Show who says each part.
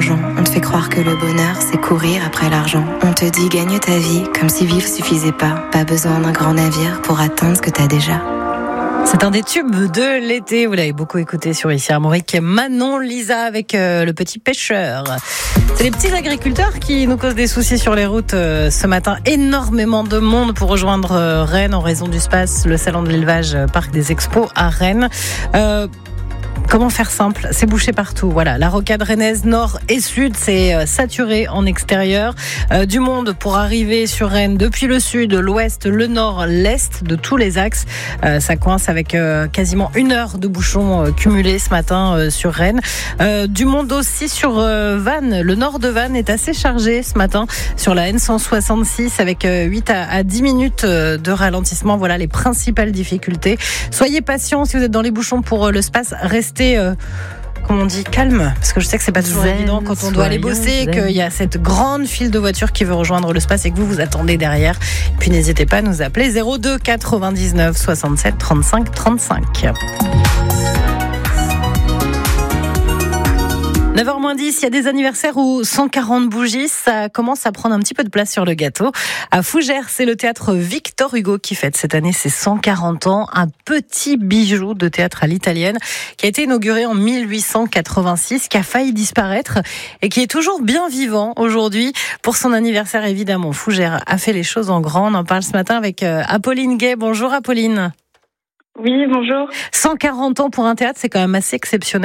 Speaker 1: mensongeant. On te fait croire que le bonheur, c'est courir après l'argent. On te dit gagne ta vie, comme si vivre suffisait pas. Pas besoin d'un grand navire pour atteindre ce que t'as déjà.
Speaker 2: C'est un des tubes de l'été, vous l'avez beaucoup écouté sur Ici Armorique. Manon Lisa avec le petit pêcheur. C'est les petits agriculteurs qui nous causent des soucis sur les routes ce matin. Énormément de monde pour rejoindre Rennes en raison du SPACE, le salon de l'élevage, parc des expos à Rennes. Comment faire simple ? C'est bouché partout. Voilà, la rocade rennaise nord et sud, c'est saturé en extérieur. Du monde pour arriver sur Rennes depuis le sud, l'ouest, le nord, l'est, de tous les axes. Ça coince avec quasiment 1 heure de bouchons cumulés ce matin sur Rennes. Du monde aussi sur Vannes. Le nord de Vannes est assez chargé ce matin sur la N166 avec 8 à 10 minutes de ralentissement. Voilà les principales difficultés. Soyez patients si vous êtes dans les bouchons pour le SPACE. Restez comme on dit, calme, parce que je sais que c'est pas toujours évident quand on doit aller bosser, qu'il y a cette grande file de voitures qui veut rejoindre le SPACE et que vous attendez derrière. Puis n'hésitez pas à nous appeler 02 99 67 35 35. 9h-10, il y a des anniversaires où 140 bougies, ça commence à prendre un petit peu de place sur le gâteau. À Fougères, c'est le théâtre Victor Hugo qui fête cette année ses 140 ans. Un petit bijou de théâtre à l'italienne qui a été inauguré en 1886, qui a failli disparaître et qui est toujours bien vivant aujourd'hui. Pour son anniversaire, évidemment, Fougères a fait les choses en grand. On en parle ce matin avec Apolline Gay. Bonjour Apolline.
Speaker 3: Oui, bonjour.
Speaker 2: 140 ans pour un théâtre, c'est quand même assez exceptionnel.